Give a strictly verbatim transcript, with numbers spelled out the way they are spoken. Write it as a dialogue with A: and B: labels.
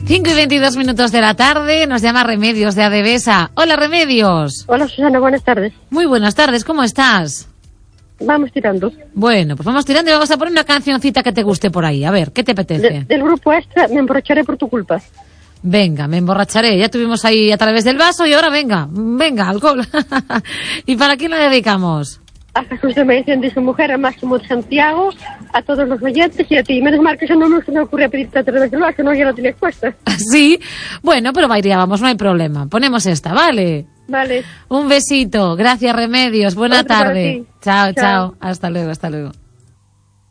A: cinco y veintidós minutos de la tarde, nos llama Remedios de Adevesa. Hola, Remedios.
B: Hola, Susana, buenas tardes.
A: Muy buenas tardes, ¿cómo estás?
B: Vamos tirando.
A: Bueno, pues vamos tirando y vamos a poner una cancioncita que te guste por ahí. A ver, ¿qué te apetece?
B: De, del grupo Extra, Me emborracharé por tu culpa.
A: Venga, me emborracharé. Ya tuvimos ahí a través del vaso y ahora venga, venga, alcohol. ¿Y para quién la dedicamos?
B: A Jesús de Medicina de su mujer, a Máximo de Santiago, a todos los oyentes y a ti. Menos mal que eso no se me ocurre pedirte a través del vaso, no, ya lo tienes puesta.
A: Sí, bueno, pero vamos, no hay problema. Ponemos esta, ¿vale?
B: Vale.
A: Un besito. Gracias, Remedios. Buena
B: Otro para
A: tarde.
B: ti.
A: Chao, chao,
B: Chao.
A: chao. Hasta luego, hasta luego.